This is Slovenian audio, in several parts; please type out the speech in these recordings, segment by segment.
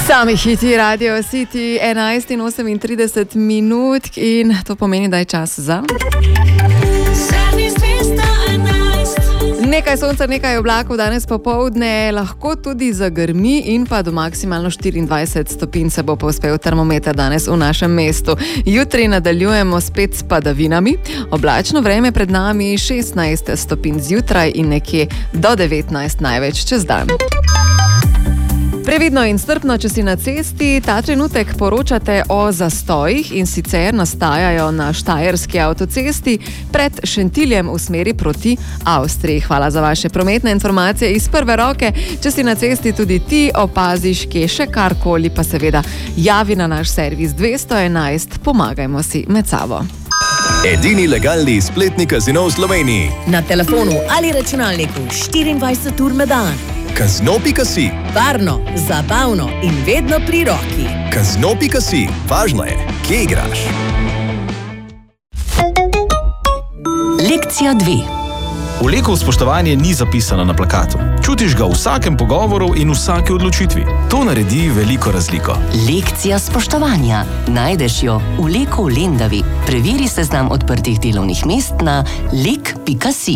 Sami hiti Radio City 11:38 in to pomeni, da je čas za nekaj sonca, nekaj oblakov. Danes popoldne lahko tudi zagrmi in pa do maksimalno 24 stopinj se bo povzpel termometer danes v našem mestu. Jutri nadaljujemo spet s padavinami. Oblačno vreme pred nami 16 stopinj zjutraj in nekje do 19 največ čez dan. Previdno in strpno, če si na cesti. Ta trenutek poročate o zastojih in sicer nastajajo na Štajerski avtocesti pred Šentiljem v smeri proti Avstriji. Hvala za vaše prometne informacije iz prve roke. Če si na cesti tudi ti opaziš kje še karkoli, pa seveda javi na naš servis 211. Pomagajmo si med sabo. Edini legalni spletni kazino v Sloveniji. Na telefonu ali računalniku 24 ur na dan. Kazino.si. Varno, zabavno in vedno pri roki. Kazino.si. Važno je, kje igraš. Lekcija 2. Vleko spoštovanje ni zapisano na plakatu. Čutiš ga v vsakem pogovoru in vsaki odločitvi. To naredi veliko razliko. Lekcija spoštovanja. Najdeš jo v Leku v Lendavi. Preveri seznam odprtih delovnih mest na lek.si.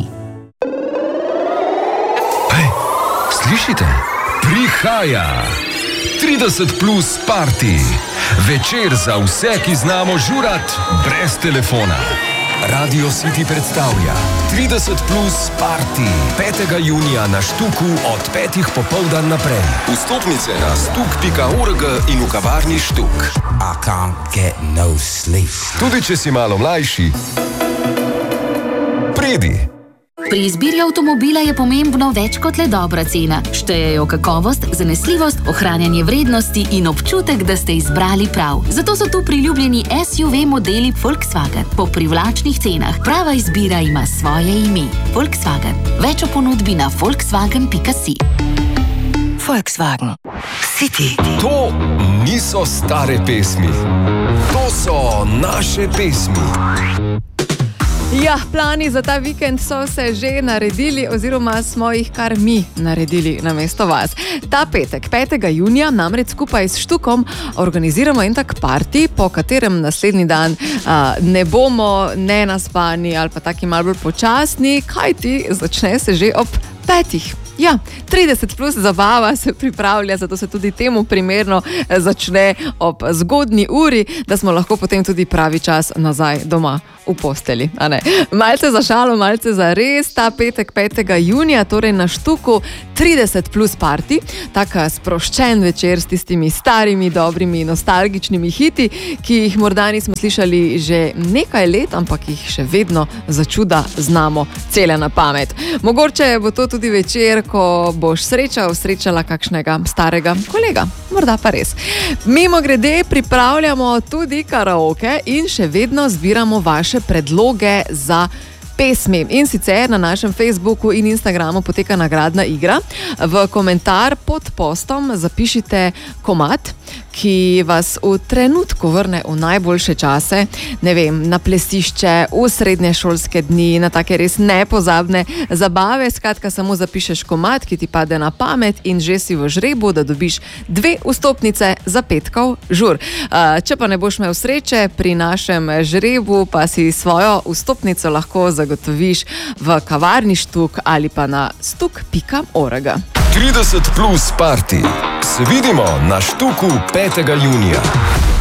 Slišite? Prihaja 30 plus party. Večer za vse, ki znamo žurat brez telefona. Radio City predstavlja 30 plus party 5. junija na Štuku od 5. popoldan naprej. Vstopnice na stuk.org in v kavarni Štuk. I can't get no sleep. Tudi če si malo mlajši, pridi. Pri izbiri avtomobila je pomembno več kot le dobra cena. Štejejo kakovost, zanesljivost, ohranjanje vrednosti in občutek, da ste izbrali prav. Zato so tu priljubljeni SUV modeli Volkswagen po privlačnih cenah. Prava izbira ima svoje ime. Volkswagen. Več o ponudbi na volkswagen.si. Volkswagen. City. To niso stare pesmi. To so naše pesmi. Ja, plani za ta vikend so se že naredili oziroma smo jih kar mi naredili namesto vas. Ta petek, 5. junija, namreč skupaj s Štukom organiziramo en tak party, po katerem naslednji dan ne bomo nenaspani ali pa taki malo bolj počasni, kajti začne se že ob 5. Ja, 30 plus zabava se pripravlja, zato se tudi temu primerno začne ob zgodnji uri, da smo lahko potem tudi pravi čas nazaj doma v posteli. A ne? Malce za šalo, malce za res, ta petek 5. junija, torej na Štuku 30 plus party, tak sproščen večer s tistimi starimi, dobrimi, nostalgičnimi hiti, ki jih morda nismo slišali že nekaj let, ampak jih še vedno začuda znamo cele na pamet. Mogoče bo to tudi večer, ko boš srečala kakšnega starega kolega. Morda pa res. Mimo grede pripravljamo tudi karaoke in še vedno zbiramo vaše predloge za pesmi. In sicer na našem Facebooku in Instagramu poteka nagradna igra. V komentar pod postom zapišite komad, ki vas v trenutku vrne v najboljše čase, ne vem, na plesišče, v srednješolske dni, na take res nepozabne zabave. Skratka, samo zapišeš komad, ki ti pade na pamet in že si v žrebu, da dobiš 2 vstopnice za petkov žur. Če pa ne boš imel sreče pri našem žrebu, pa si svojo vstopnico lahko zagotoviš v kavarni Štuk ali pa na stuk.org. 30 plus party. Se vidimo na Štuku 5. junija.